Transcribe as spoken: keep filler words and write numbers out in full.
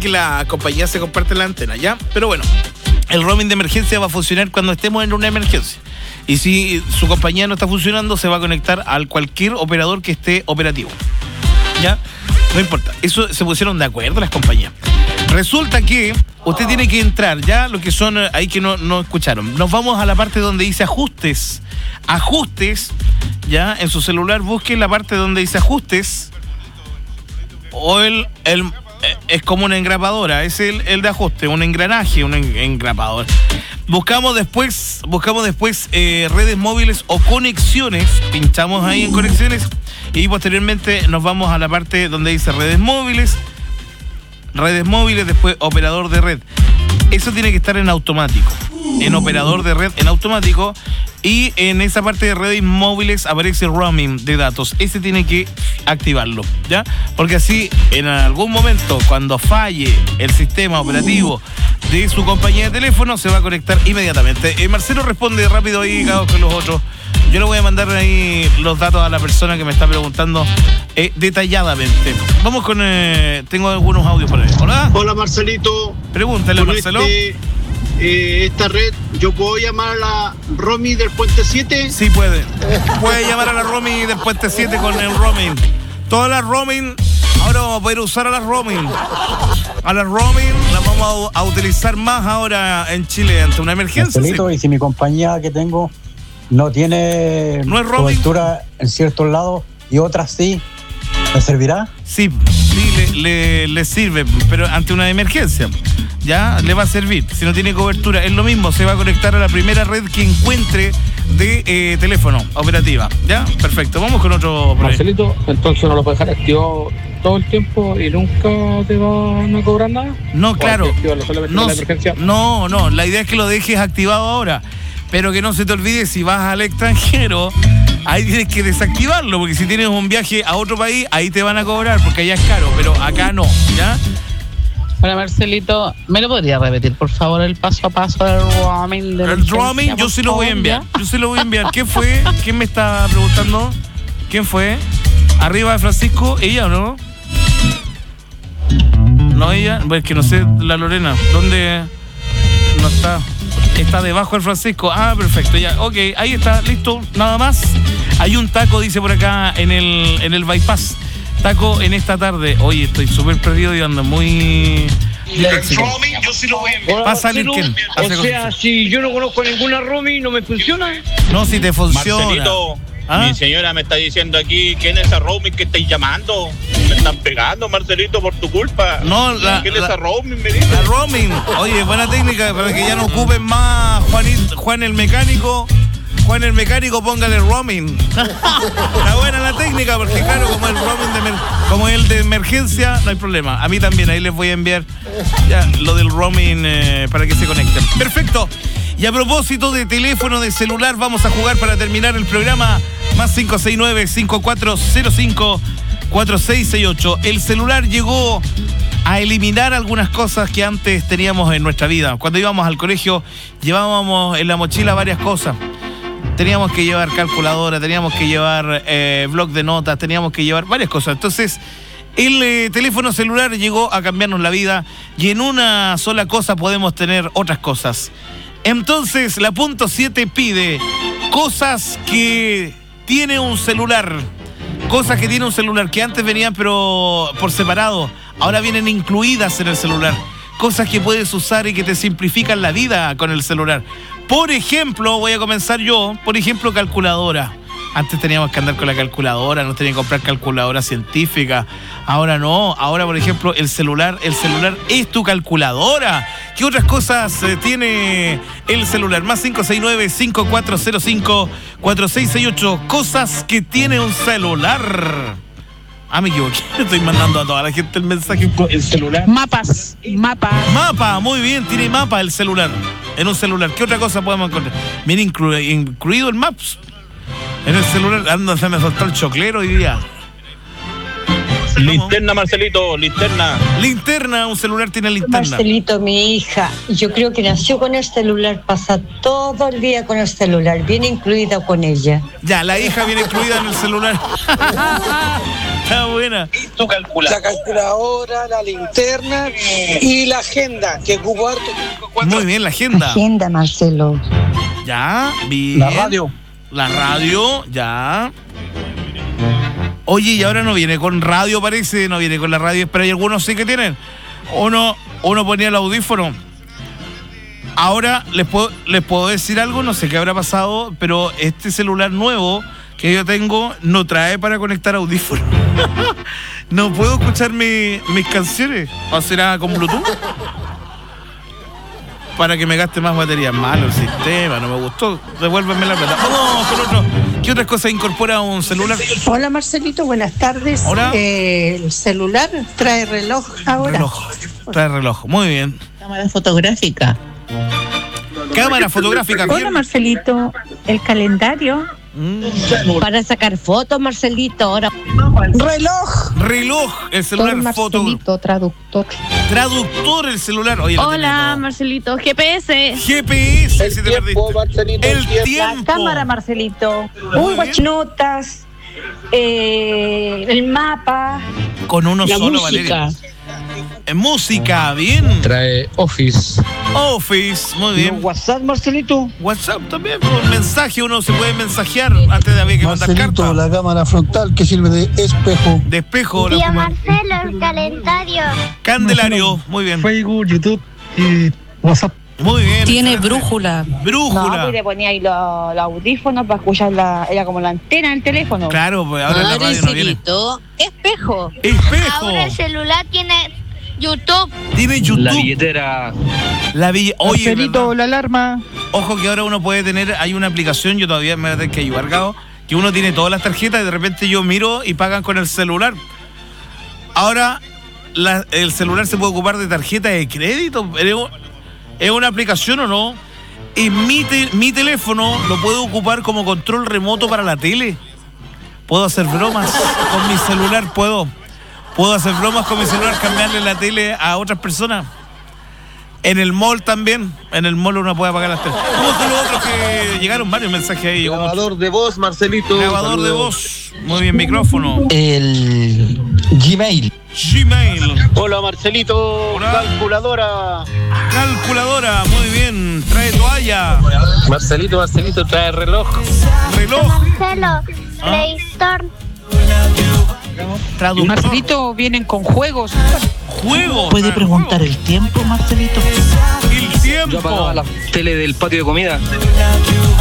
que la compañía se comparte la antena, ¿ya? Pero bueno, el roaming de emergencia va a funcionar cuando estemos en una emergencia. Y si su compañía no está funcionando, se va a conectar a cualquier operador que esté operativo. ¿Ya? No importa. Eso se pusieron de acuerdo las compañías. Resulta que usted tiene que entrar, ya lo que son, ahí que no, no escucharon. Nos vamos a la parte donde dice ajustes. Ajustes, ya, en su celular busque la parte donde dice ajustes. O el, el es como una engrapadora, es el, el de ajuste, un engranaje, un en, engrapador. Buscamos después, buscamos después eh, redes móviles o conexiones, pinchamos ahí en conexiones y posteriormente nos vamos a la parte donde dice redes móviles, redes móviles, después operador de red. Eso tiene que estar en automático, en operador de red en automático, y en esa parte de redes móviles aparece roaming de datos. Ese tiene que activarlo, ¿ya? Porque así en algún momento cuando falle el sistema operativo de su compañía de teléfono se va a conectar inmediatamente. Eh, Marcelo responde rápido ahí, cada con los otros. Yo le voy a mandar ahí los datos a la persona que me está preguntando eh, detalladamente. Vamos con... Eh, tengo algunos audios por ahí. Hola. Hola, Marcelito. Pregúntale, Marcelo. Este, eh, esta red, ¿yo puedo llamar a la Romy del Puente siete? Sí, puede. Puede llamar a la Romy del Puente siete con el roaming. Todas las roaming, ahora vamos a poder usar a las roaming. A las roaming las vamos a, a utilizar más ahora en Chile ante una emergencia. Marcelito, sí. Y si mi compañía que tengo no tiene ¿No es cobertura en ciertos lados y otras sí, ¿me servirá? Sí, sí, le, le, le sirve, pero ante una emergencia, ya le va a servir. Si no tiene cobertura, es lo mismo, se va a conectar a la primera red que encuentre de eh, teléfono operativa, ¿ya? Perfecto, vamos con otro. Marcelito, entonces no lo puedes dejar activado todo el tiempo y nunca te van a cobrar nada. No, claro. No, la emergencia? no, no, la idea es que lo dejes activado ahora, pero que no se te olvide, si vas al extranjero, ahí tienes que desactivarlo, porque si tienes un viaje a otro país, ahí te van a cobrar, porque allá es caro, pero acá no, ¿ya? Hola, Marcelito, ¿me lo podría repetir, por favor, el paso a paso del roaming? De el roaming, yo sí lo voy a enviar, yo sí lo voy a enviar. ¿Quién fue? ¿Quién me está preguntando? ¿Quién fue? ¿Arriba de Francisco? ¿Ella o no? No, ella, pues que no sé, la Lorena, ¿dónde no está? Está debajo del Francisco. Ah, perfecto, ya, ok, ahí está, listo, nada más. Hay un taco, dice por acá, en el, en el bypass. Taco en esta tarde. Oye, estoy súper perdido y ando muy... Pasa, Lirken. O sea, si yo no conozco ninguna roaming, ¿no me funciona? No, si te funciona. Marcelito, ¿ah? Mi señora me está diciendo aquí, ¿quién es esa roaming que estáis llamando? Me están pegando, Marcelito, por tu culpa. No, la... ¿Quién es la, esa roaming? Me dice. La roaming. Oye, buena técnica para que ya no ocupen más Juanito, Juan el mecánico. Juan el mecánico, póngale roaming. Está buena la técnica, porque claro, como el roaming de emer- como el de emergencia, no hay problema. A mí también, ahí les voy a enviar ya lo del roaming eh, para que se conecten. Perfecto. Y a propósito de teléfono, de celular, vamos a jugar para terminar el programa. Más cinco seis nueve, cinco cuatro cero cinco, cuatro seis seis ocho. El celular llegó a eliminar algunas cosas que antes teníamos en nuestra vida. Cuando íbamos al colegio, llevábamos en la mochila varias cosas. Teníamos que llevar calculadora, teníamos que llevar eh, blog de notas, teníamos que llevar varias cosas. Entonces, el eh, teléfono celular llegó a cambiarnos la vida y en una sola cosa podemos tener otras cosas. Entonces, la punto siete pide cosas que tiene un celular. Cosas que tiene un celular, que antes venían pero por separado, ahora vienen incluidas en el celular. Cosas que puedes usar y que te simplifican la vida con el celular. Por ejemplo, voy a comenzar yo, por ejemplo, calculadora. Antes teníamos que andar con la calculadora, nos tenían que comprar calculadora científica. Ahora no, ahora por ejemplo el celular, el celular es tu calculadora. ¿Qué otras cosas eh, tiene el celular? Más cinco seis nueve, cinco cuatro cero cinco, cuatro seis seis ocho. Cosas que tiene un celular. Ah, me equivoqué. Estoy mandando a toda la gente el mensaje. El celular. Mapas, mapas. Mapa, muy bien, tiene mapa el celular. En un celular. ¿Qué otra cosa podemos encontrar? Mira, inclu- incluido el Maps. En el celular, anda, se me soltó el choclero hoy día. Linterna, Marcelito, linterna. Linterna, un celular tiene linterna. Marcelito, mi hija, yo creo que nació con el celular, pasa todo el día con el celular, viene incluida con ella. Ya, la hija viene incluida en el celular. Está buena. Tu calculadora. La calculadora, la linterna y la agenda, que ocupo harto. Muy bien, la agenda. Agenda, Marcelo. Ya, bien. La radio. La radio, ya. Oye, y ahora no viene con radio, parece. No viene con la radio, pero hay algunos sí que tienen. Uno, uno ponía el audífono. Ahora les puedo, les puedo decir algo, no sé qué habrá pasado, pero este celular nuevo que yo tengo no trae para conectar audífonos. No puedo escuchar mi, mis canciones. ¿O será con Bluetooth? Para que me gaste más batería. Malo el sistema, no me gustó. Devuélveme la plata. Vamos con otro. ¿Qué otras cosas incorpora un celular? Hola Marcelito, buenas tardes. Hola. Eh, el celular trae reloj ahora. Reloj. Trae reloj. Muy bien. Cámara fotográfica. Cámara fotográfica. Hola Marcelito, el calendario. Mm. Para sacar fotos, Marcelito, ahora. Reloj. Reloj, el celular foto. Marcelito, traductor. Traductor, el celular. Oye, lo Hola, tiene todo. Marcelito. G P S. G P S, El si te tiempo, perdiste. Marcelito, El el tiempo. tiempo. La cámara, Marcelito. Muy Uy, bien. notas. Eh, el mapa. Con uno La solo, música. Valeria. En música, bien. Trae Office. Office, muy bien. WhatsApp, Marcelito. WhatsApp también, por mensaje, uno se puede mensajear antes de haber que mandar Marcelito, carta. la cámara frontal que sirve de espejo. De espejo, la Tío como- Marcelo, el calendario. Candelario, muy bien. Facebook, YouTube y WhatsApp. Muy bien. Tiene excelente. brújula. Brújula. No, le ponía ahí los, los audífonos para escuchar la, era como la antena del teléfono. Claro, pues ahora en la radio no viene. Espejo. Espejo. Ahora el celular tiene YouTube. Tiene YouTube. La billetera. La billa- Oye, Marcelito, ¿verdad? la alarma. Ojo que ahora uno puede tener, hay una aplicación, yo todavía me voy a tener que ayudar, Gao, que uno tiene todas las tarjetas y de repente yo miro y pagan con el celular. Ahora la- el celular se puede ocupar de tarjeta de crédito. ¿Es un- ¿Es una aplicación o no? Y mi, te- mi teléfono lo puedo ocupar como control remoto para la tele. Puedo hacer bromas con mi celular, puedo. Puedo hacer bromas con mi celular, cambiarle la tele a otras personas. En el mall también. En el mall uno puede apagar las teles. Vamos con los otros que llegaron varios mensajes ahí. Llegó mucho. Grabador de voz, Marcelito. Grabador de Saludos. voz. Muy bien, micrófono. El Gmail. Gmail. Hola, Marcelito. Hola. Calculadora. Calculadora. Muy bien. Trae toalla. Marcelito, Marcelito trae reloj. Reloj. Marcelo, Play Store. Traductor. Marcelito, vienen con juegos. Juegos. ¿Puede trae preguntar juegos. el tiempo, Marcelito? El tiempo. Yo apagaba la tele del patio de comida.